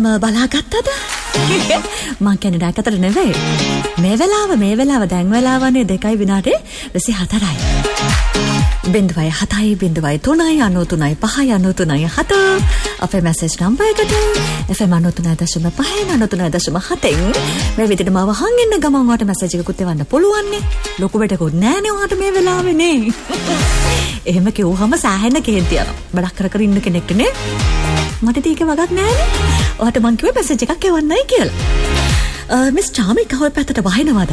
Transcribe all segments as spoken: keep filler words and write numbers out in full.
මම බලාගත්තද? මං කියන්නේ ඩාකතර නෙවෙයි. මේ වෙලාව මේ වෙලාව දැන් වෙලාවනේ දෙකයි විනාඩි විසි හතරයි. බිංදුවයි හතයි බිංදුවයි තුනයි අනූ තුනයි පහයි අනූ තුනයි හත අපේ මැසේජ් නම්බර් එකට එෆ් එම් අනූ තුනයි දශම පහයි අනූ තුනයි දශම හතෙන් මේ විදිහට මාව අහන් ඉන්න ගමන් ඔයාලට මැසේජ් එකකුත් එවන්න පුළුවන් නේ. ලොකු වැඩකුත් නෑනේ ඔයාලට මේ වෙලාවේ නේ. එහෙම කිව්වම සෑහෙන කේන්ති යනවා. බඩක් කර කර ඉන්න කෙනෙක්ට නේ. මට ටික වගක් නෑනේ. ඔයාලට මං කිව්වේ මැසේජ් එකක් එවන්නයි කියලා. මිස් චාමි කවල් පැත්තට වහිනවද?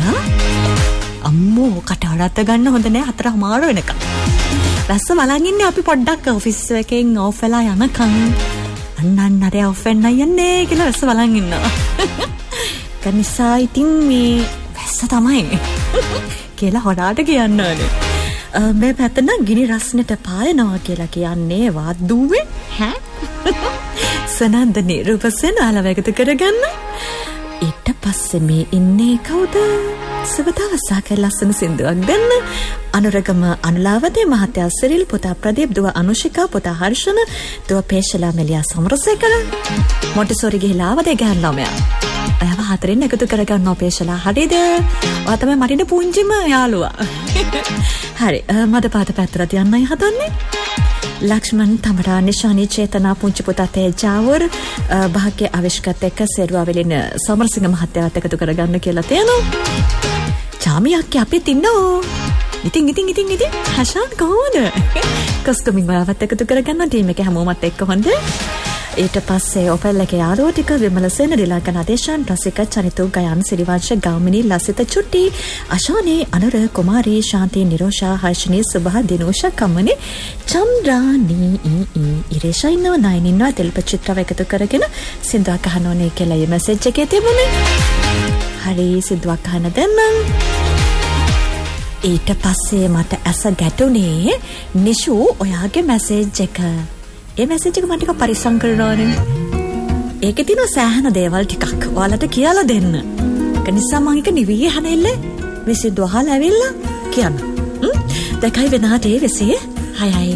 අම්මෝ කටහඬ ගන්න හොඳ නෑ හතරමාර වෙනකම්. වැස්ස බලන් ඉන්නේ අපි පොඩ්ඩක් ඔෆිස් එකෙන් ඔෆ් වෙලා යනකම්. අන්න අන්න අර ඔෆ් වෙන්න යන්නේ කියලා වැස්ස බලන් ඉන්නවා. කනිසා ඉතින් මේ වැස්ස තමයි කියලා හොරාට කියන්න ඕනේ. මේ පැත්ත නම් ගිනි රස්නෙට පායනවා කියලා කියන්නේ වත් දුවේ හැ? සනන්දනේ රූපසෙන් ආලවැගත කරගන්න. ඊට පස්සේ මේ ඉන්නේ කවුද? සවතාවසාක ලස්සන සින්දුවක් දෙන්න. අනුරගම අනුලාවතේ මහත්තයා සිරිල් පුතා ප්‍රදීප් දුව අනුෂිකා පුතා හර්ෂණ දුව පේශලා මෙලියා සමරසේකර මොන්ටිසෝරි ගිහිලා ආවද ගෑන් ළමයා. අයව හතරෙන් එකතු කරගන්නවා පේශලා. හරිද? ඔයා තමයි මටින පුංචිම යාළුවා. හරි මද පාත පැත්තට යන්නයි හදන්නේ. ලක්ෂ්මන් තමරා නිශානි චේතනා පුංචි පුතා තේජාවර් භාග්‍ය ආවිෂ්කත් එක්ක සෙරුවාවෙලින සමරසිංහ මහත්තයාත් එකතු කරගන්න කියලා තියෙනවා. චාමියක් අපිත් ඉන්නෝ. ඉතින් ඉතින් ඉතින් ඉතින් හෂාන් කොහොමද? කස්ටමින් වලවත් එකතු කරගන්න ටීම් එක හැමෝමත් එක්ක හොඳ. ඊට පස්සේ ඔපෙල් එකේ යාළුවෝ ටික විමලසේන රිලාක නදේශාන් රසික චරිතු ගයන් සිරිවංශ ගාමිණී ලසිත චුට්ටි අශානේ අනුර කුමාරී ශාන්ති නිරෝෂා හර්ෂණී සුභා දිනෝෂා කම්මනේ චන්ද්‍රානී ඊ ඉරේෂා ඉන්නව නයින් ඉන්නවා තෙල්ප චිත්‍රව එකතු කරගෙන සින්දුවක් අහනෝනේ කියලා මේ මැසේජ් එකේ තිබුණේ. හරි සින්දුවක් අහන දෙන්නම්. ඊට පස්සේ මට ඇස ගැටුනේ නිෂු ඔයාගේ මැසේජ් එක. ඒ මැසේජ් එක මම ටිකක් පරිස්සම් කරනවානේ. ඒකේ තියෙන සෑහෙන දේවල් ටිකක් ඔයාලට කියලා දෙන්න. ඒක නිසා මම එක නිවියේ හනෙල්ල විසිදු අහලා ඇවිල්ලා කියන්න. හ්ම්. දැකයි වෙනාට ඒ වෙසේ. හයි හයි.